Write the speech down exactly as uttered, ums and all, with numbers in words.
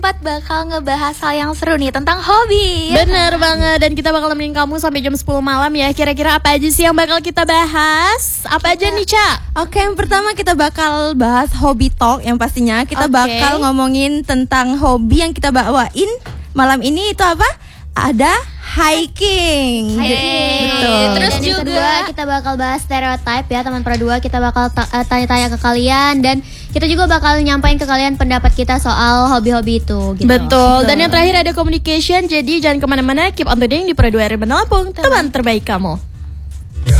Empat bakal ngebahas hal yang seru nih tentang hobi. Bener banget, dan kita bakal nemenin kamu sampai jam sepuluh malam ya. Kira-kira apa aja sih yang bakal kita bahas? Apa aja nih, Ca? Oke, yang pertama kita bakal bahas hobi talk. Yang pastinya kita Oke. bakal ngomongin tentang hobi yang kita bawain malam ini. Itu apa? Ada hiking. Hiking. Betul. Terus Dan yang juga kedua kita bakal bahas stereotype ya teman Pro dua. Kita bakal ta- eh, tanya-tanya ke kalian. Dan kita juga bakal nyampain ke kalian pendapat kita soal hobi-hobi itu gitu. Betul. Dan yang terakhir ada communication. Jadi jangan kemana-mana, keep on tuning di Pro dua R M Lampung, teman terbaik kamu.